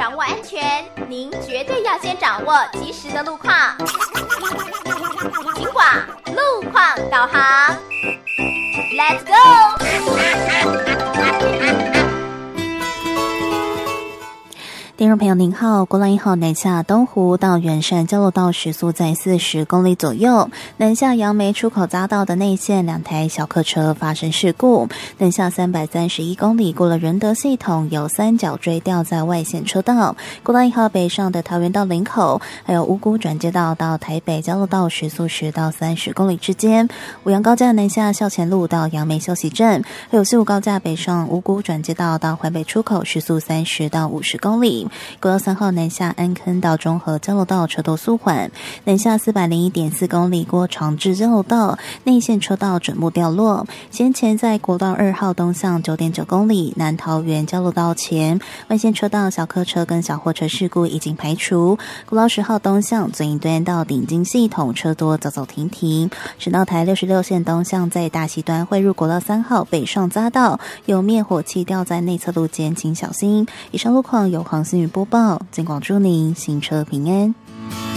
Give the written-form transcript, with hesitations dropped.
掌握安全，您绝对要先掌握及时的路况。警广路况导航 ，Let's go！ 听众朋友您好，国道1号南下东湖到圆山交流道时速在40公里左右，南下杨梅出口匝道的内线2台小客车发生事故，南下331公里过了仁德系统，有3角锥掉在外线车道。国道1号北上的桃园到林口，还有五股转接道到台北交流道时速10到30公里之间，五杨高架南下校前路到杨梅休息站，还有西武高架北上五股转接道到环北出口时速30到50公里。国道3号南下安坑到中和交流道车多速缓，南下401.4公里过长治交流道内线车道准木掉落。先前在国道2号东向9.9公里南桃园交流道前，外线车道小客车跟小货车事故已经排除。国道10号东向左营端到顶金系统车多走走停停。省道台66线东向在大溪端汇入国道3号北上匝道，有灭火器掉在内侧路间，请小心。以上路况由黄新宇播报，尽管祝您行车平安。